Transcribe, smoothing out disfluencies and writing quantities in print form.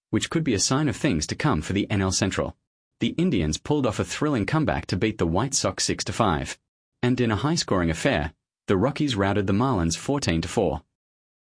which could be a sign of things to come for the NL Central. The Indians pulled off a thrilling comeback to beat the White Sox 6-5. And in a high-scoring affair, the Rockies routed the Marlins 14-4.